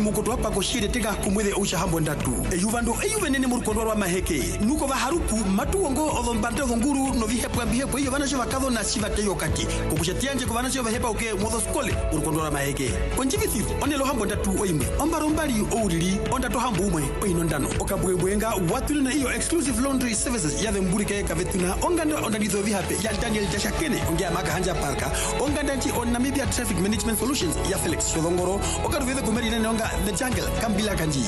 mukoto hapa koshire tega kumwele usha hambo ndatu eyuvando eyuvenene murukondo wa maheke nuko vaharupu matuongo odombante nguru no vihepo bihepo iyo vana shovakado na shivate yokati kukushatianje kuvana shovahepa uke modo skole murukondo wa maheke konjivisi onelo hambo ndatu oimwe ombarombali ouriri ondato hambo umwe oinondano okabwebwenga watuna na iyo exclusive laundry services ya themburike kavetuna onganda ondanizo vihape ya Daniel Jashakene ongea maka hanja parka ongandanchi on Namibia Traffic Management Solutions ya Felix Shodongoro okaduveze kumeri nene onga the jungle kambila kanji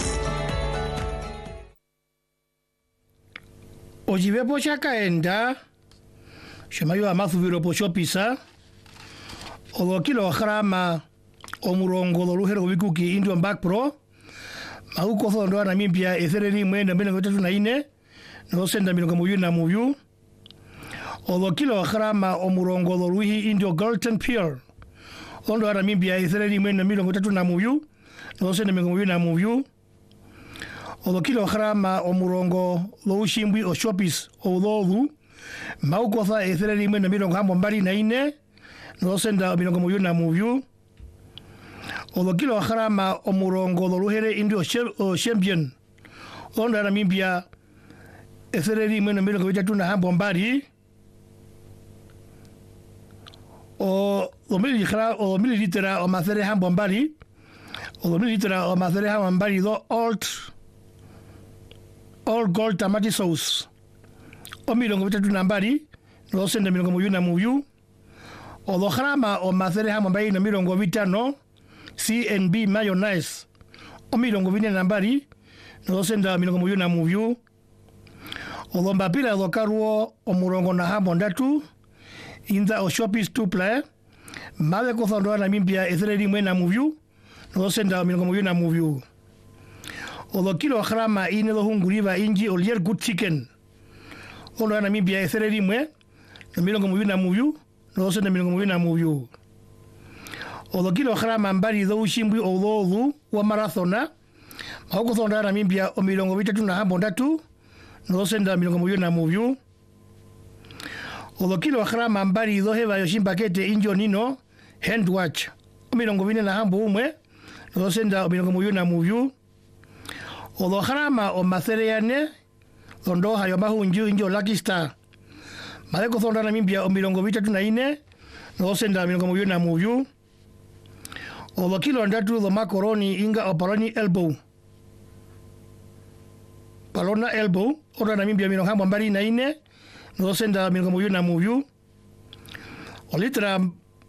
ojivepo chakaenda shemayo amathuviro poshopisa olokilo kharama omurongo loluhero bikuki Indio Back Pro mauko thondo Namibia ethereri mwenda mbele ngotatu na ine no senda milongo muyu na muyu olokilo kharama omurongo loluhi Indio Galton Pier ondo Namibia ethereri mwenda milongo ngotatu na muyu no senda milongo muyu na muyu olokilo kharama omurongo loushimbi oshopis ololu mauko tha ethereri mwenda milongo hambo mbali na ine no senda milongo muyu na muyu olokilo kharama omurongo loluhere Indio champion ondo Namibia ethereri mwenda milongo vitatu na hambo mbali o mililitera o mathere hambo mbali o mililitera o mathere hambo mbali do all gold tomato sauce o milongo vitatu na mbali no senda milongo muyu na muyu o lo kharama o mathere hambo mbali na milongo vitano CNB mayonnaise o milongo vine na mbali no senda milongo muyu na muyu o lo mbapira lo karuo o murongo na hambo ndatu inza o shopis tuple male ko thondo Namibia ethereri mwena muyu no senda milongo muyu na muyu o lo kilo khrama ine lo hunguriva inji olier good chicken ono Namibia ethereri mwe no milongo muyu na muyu no senda milongo muyu na muyu o lo kilo khrama mbali do ushimbi o lolu wa marathona mauko thondo Namibia o milongo vitatu na hambo ndatu no senda milongo muyu na muyu olokilo khrama mbali do heva yoshimba kete injo nino hand watch milongo vine na hambo umwe no senda milongo muyu na muyu olo khrama o masereyane ondo hayo mahunju injo Lucky Star maleko thonda Namibia o milongo vitatu na ine no senda milongo muyu na muyu olokilo ndatu do macaroni inga o paloni elbow palona elbow ondo Namibia milongo hambo mbali na ine no senda milongo muyu na muyu olitra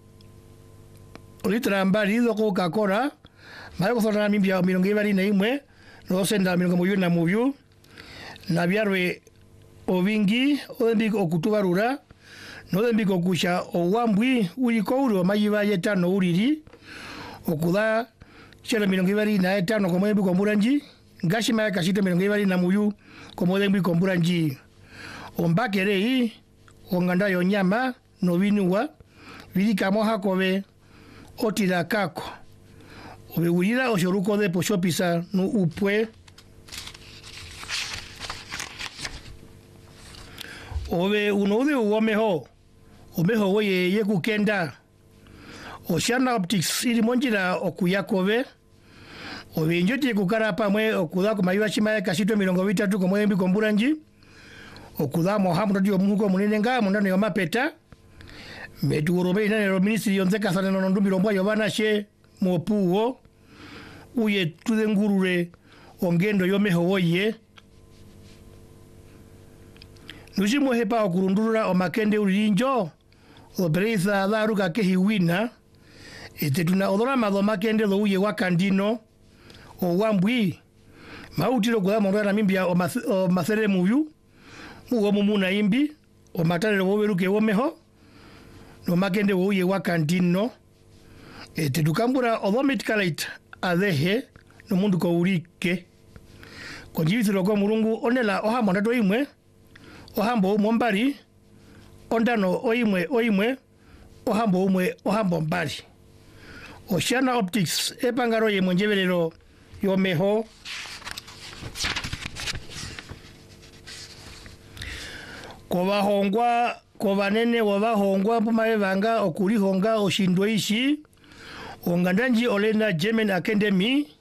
mbali do Coca-Cola maleko thonda Namibia milongo ibali na imwe no senda milongo muyu na muyu na byarwe ovingi odembiko okutubarura no dembiko kusha owambwi uli kouro mayiba yetano uliri okuda chela milongo ibali na etano komo dembiko muranji ngashima ya kasite milongo ibali na muyu komo dembiko muranji ombakerei onganda yo nyama no binuwa bilika moha kobe otira kako obewulira oshoruko de poshopisa no upwe obe unode uomeho oye yekukenda Oceana Optics ili monjira okuyakobe obe njoti kukara pamwe okuda kumayiwa chima ya kasito milongo vitatu komo embi komburanji okuda mohamu radio muhuko munene nga mundano yomapeta metuorobe inane ro ministry yonzeka sana no ndumbi mbo yobana she mopuo uye tude ngurure ongendo yomeho oye nujimo hepa okurundurura o makende ulinjo opereza daruka kehiwina tuna odora mado makende lo uye wakandino o wambwi mautiro kwa mondo Namibia o mathere muyu mugo mumuna imbi o matare wo beruke wo meho no makende wo uye wakandino tukambura odometicalite adehe no mundu ko urike konjivitiro kwa murungu onela ohamo ndato imwe ohambo mombari ondano oimwe ohambo umwe ohambo mbali Oceana Optics epangaro ye monjeverero yomeho kovanene wavahongwa pumavevanga okulihonga oshindwe ishi ongandanji olenda German Academy